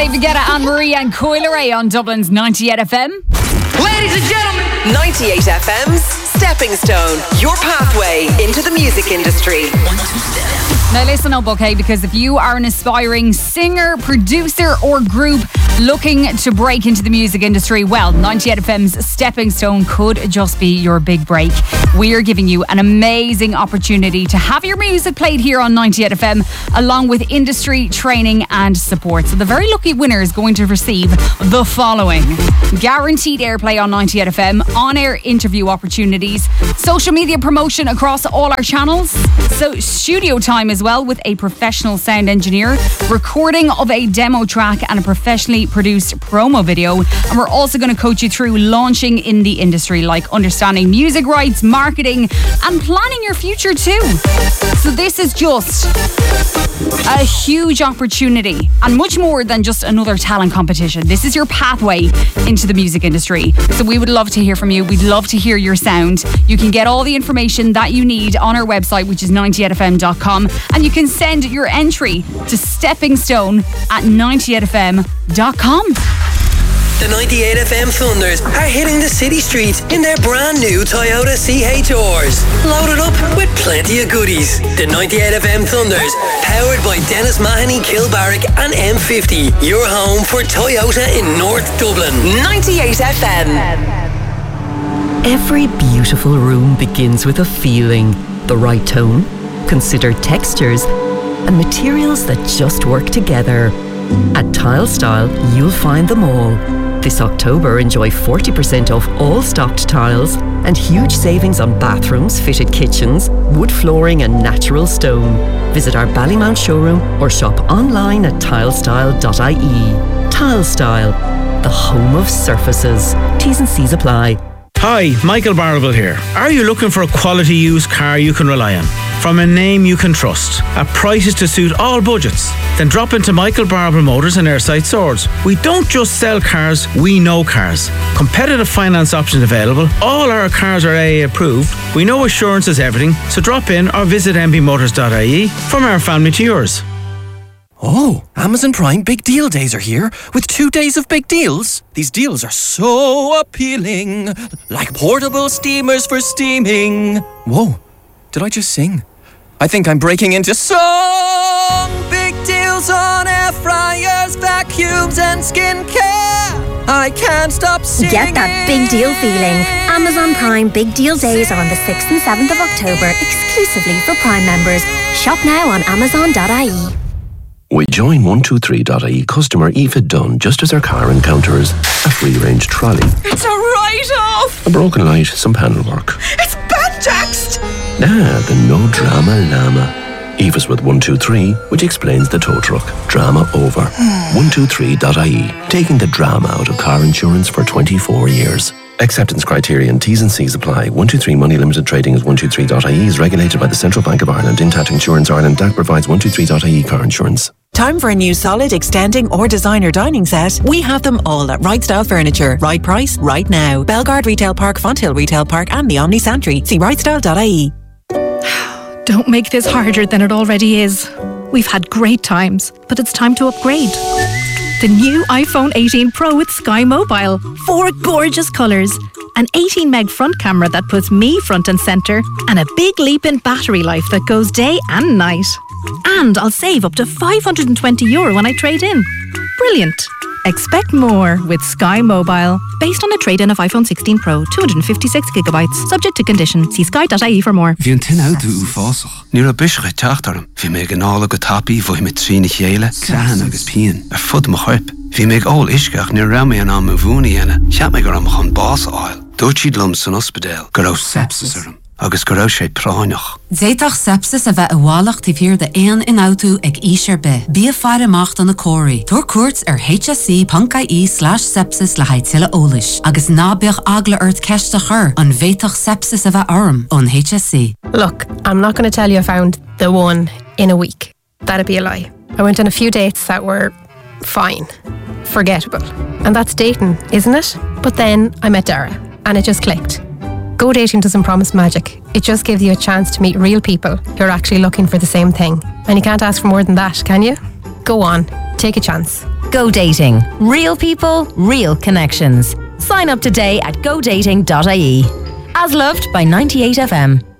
David Guetta, Anne-Marie and Coyle Ray on Dublin's 98 FM. Ladies and gentlemen, 98 FM's Stepping Stone, your pathway into the music industry. Now listen up, okay, because if you are an aspiring singer, producer or group looking to break into the music industry, well, 98 FM's Stepping Stone could just be your big break. We are giving you an amazing opportunity to have your music played here on 98 FM, along with industry training and support. So the very lucky winner is going to receive the following: guaranteed airplay on 98 FM, on-air interview opportunities, social media promotion across all our channels, so studio time as well with a professional sound engineer, recording of a demo track and a professionally produced promo video. And we're also going to coach you through launching in the industry, like understanding music rights, marketing and planning your future too. So this is just a huge opportunity and much more than just another talent competition. This is your pathway into the music industry. So we would love to hear from you. We'd love to hear your sound. You can get all the information that you need on our website, which is 98fm.com, and you can send your entry to steppingstone@98fm.com. The 98 FM Thunders are hitting the city streets in their brand new Toyota CHRs. Loaded up with plenty of goodies. The 98 FM Thunders, powered by Dennis Mahoney, Kilbarrack and M50. Your home for Toyota in North Dublin. 98 FM. Every beautiful room begins with a feeling. The right tone, considered textures, and materials that just work together. At Tile Style, you'll find them all. This October, enjoy 40% off all stocked tiles and huge savings on bathrooms, fitted kitchens, wood flooring and natural stone. Visit our Ballymount showroom or shop online at tilestyle.ie. Tile Style, the home of surfaces. T's and C's apply. Hi, Michael Barrable here. Are you looking for a quality used car you can rely on? From a name you can trust, at prices to suit all budgets? Then drop into Michael Barrable Motors and Airside Swords. We don't just sell cars, we know cars. Competitive finance options available. All our cars are AA approved. We know assurance is everything, so drop in or visit mbmotors.ie. From our family to yours. Oh, Amazon Prime Big Deal Days are here with 2 days of big deals. These deals are so appealing, like portable steamers for steaming. Whoa, did I just sing? I think I'm breaking into song. Big deals on air fryers, vacuums and skincare. I can't stop singing. Get that big deal feeling. Amazon Prime Big Deal Days are on the 6th and 7th of October, exclusively for Prime members. Shop now on amazon.ie. We join 123.ie customer Aoife Dunn just as her car encounters a free-range trolley. It's a write-off! A broken light, some panel work. It's banjaxed! The no drama llama. Aoife's with 123, which explains the tow truck. Drama over. 123.ie, taking the drama out of car insurance for 24 years. Acceptance criteria and T's and C's apply. 123 Money Limited Trading is 123.ie is regulated by the Central Bank of Ireland. Intact Insurance Ireland DAC provides 123.ie car insurance. Time for a new solid, extending or designer dining set? We have them all at Right Style Furniture. Right price, right now. Bellegarde Retail Park, Fonthill Retail Park and the Omni Santry. See rightstyle.ie. Don't make this harder than it already is. We've had great times, but it's time to upgrade. The new iPhone 18 Pro with Sky Mobile. 4 gorgeous colours. An 18 meg front camera that puts me front and centre. And a big leap in battery life that goes day and night. And I'll save up to €520 when I trade in. Brilliant. Expect more with Sky Mobile. Based on a trade-in of iPhone 16 Pro, 256GB. Subject to condition. See sky.ie for more. Bhí an tin áú ú fásach. Níor a bisischa teachtarm. Bhí mé an ála go tapaí bhí me trína chéile, crean agus píon. Ar fud mo chuip. Bhí mé all isceach níor ra mé an am a bhúnaí ana. Cheap mé gur am chun bás áil. Dúirt siad lum san ospidéal. Gur raibh sepsis arm. Agus go raibh sé práineach. Zéitach sepsis a bheith a bhálacht tí bhíor de éan in autú ag ísir be. Bí a fear amach don na cóirí. Tuair cuairt ar hsc.ie/sepsis le haid tuile ólais. Agus ná beag agla ort ceiste chur an bhéitach sepsis a bheith orm on HSC. Look, I'm not going to tell you I found the one in a week. That'd be a lie. I went on a few dates that were fine, forgettable. And that's dating, isn't it? But then I met Dara and it just clicked. Go dating doesn't promise magic. It just gives you a chance to meet real people who are actually looking for the same thing. And you can't ask for more than that, can you? Go on, take a chance. Go Dating. Real people, real connections. Sign up today at godating.ie. As loved by 98FM.